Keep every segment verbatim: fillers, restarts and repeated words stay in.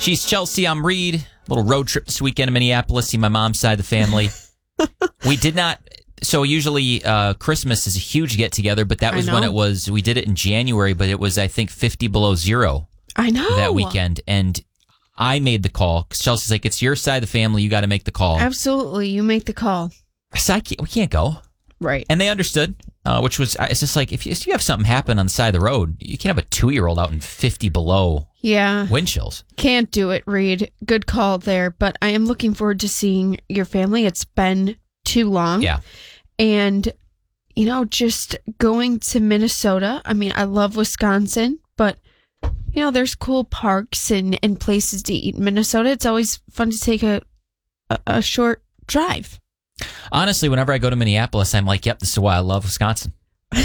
She's Chelsea. I'm Reed. Little road trip this weekend to Minneapolis. See my mom's side of the family. We did not. So usually uh, Christmas is a huge get together, but that was when it was. We did it in January, but it was I think fifty below zero. I know that weekend, and I made the call because Chelsea's like, "It's your side of the family. You got to make the call." Absolutely, you make the call. So I can't, we can't go. Right. And they understood, uh, which was, it's just like, if you, if you have something happen on the side of the road, you can't have a two-year-old out in fifty below yeah. wind chills. Can't do it, Reed. Good call there. But I am looking forward to seeing your family. It's been too long. Yeah. And, you know, just going to Minnesota. I mean, I love Wisconsin, but, you know, there's cool parks and, and places to eat in Minnesota. It's always fun to take a, a, a short drive. Honestly, whenever I go to Minneapolis, I'm like, yep, this is why I love Wisconsin.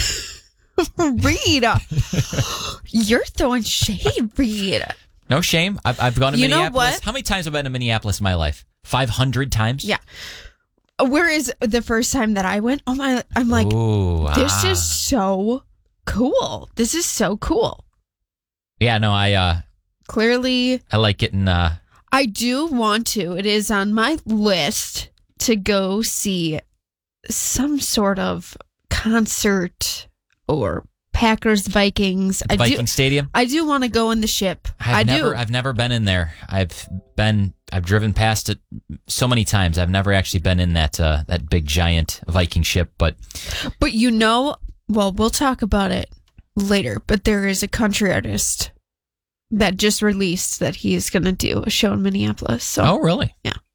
Reed, you're throwing shade, Reed. No shame. I've, I've gone to you Minneapolis. Know what? How many times have I been to Minneapolis in my life? five hundred times? Yeah. Where is the first time that I went? Oh my, I'm like, Ooh, this ah. is so cool. This is so cool. Yeah, no, I uh, clearly, I like getting. Uh, I do want to. It is on my list to go see some sort of concert or Packers Vikings. at the I Viking do, Stadium. I do want to go in the ship. I've I never, do. I've never been in there. I've been, I've driven past it so many times. I've never actually been in that uh, that big giant Viking ship. But, but you know, well, we'll talk about it later. But there is a country artist that just released that he is going to do a show in Minneapolis. So, oh, really? Yeah.